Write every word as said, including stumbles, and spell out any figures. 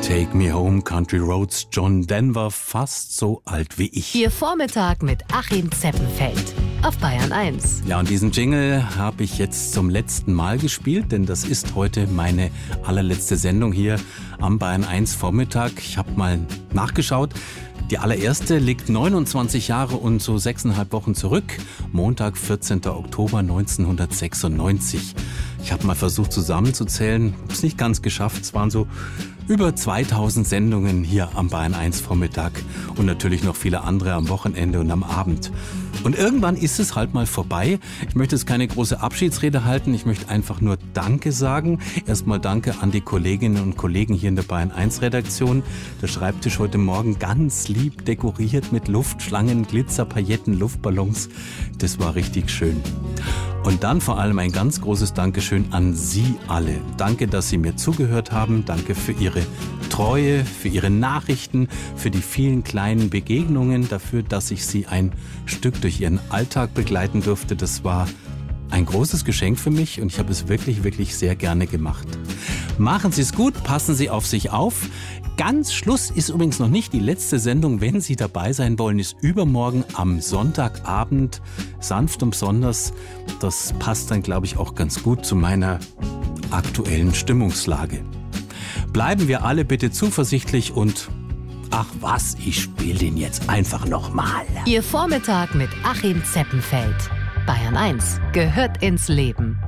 Take Me Home, Country Roads, John Denver, fast so alt wie ich. Ihr Vormittag mit Achim Zeppenfeld auf Bayern eins. Ja, und diesen Jingle habe ich jetzt zum letzten Mal gespielt, denn das ist heute meine allerletzte Sendung hier am Bayern eins Vormittag. Ich habe mal nachgeschaut. Die allererste liegt neunundzwanzig Jahre und so sechseinhalb Wochen zurück. Montag, vierzehnten Oktober neunzehnhundertsechsundneunzig. Ich habe mal versucht zusammenzuzählen, habe es nicht ganz geschafft. Es waren so über zweitausend Sendungen hier am Bayern eins Vormittag und natürlich noch viele andere am Wochenende und am Abend. Und irgendwann ist es halt mal vorbei. Ich möchte jetzt keine große Abschiedsrede halten. Ich möchte einfach nur Danke sagen. Erstmal Danke an die Kolleginnen und Kollegen hier in der Bayern eins Redaktion. Der Schreibtisch heute Morgen ganz lieb dekoriert mit Luftschlangen, Glitzer, Pailletten, Luftballons. Das war richtig schön. Und dann vor allem ein ganz großes Dankeschön an Sie alle. Danke, dass Sie mir zugehört haben. Danke für Ihre Treue, für Ihre Nachrichten, für die vielen kleinen Begegnungen, dafür, dass ich Sie ein Stück durch Ihren Alltag begleiten durfte. Das war ein großes Geschenk für mich und ich habe es wirklich, wirklich sehr gerne gemacht. Machen Sie es gut, passen Sie auf sich auf. Ganz Schluss ist übrigens noch nicht die letzte Sendung. Wenn Sie dabei sein wollen, ist übermorgen am Sonntagabend, sanft und besonders. Das passt dann, glaube ich, auch ganz gut zu meiner aktuellen Stimmungslage. Bleiben wir alle bitte zuversichtlich und ach was, ich spiele den jetzt einfach nochmal. Ihr Vormittag mit Achim Zeppenfeld. Bayern eins gehört ins Leben.